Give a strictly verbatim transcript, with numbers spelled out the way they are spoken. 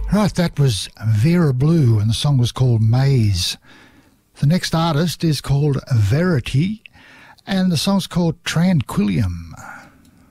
Right, that was Vera Blue, and the song was called Maze. The next artist is called Verity, and the song's called Tranquillium.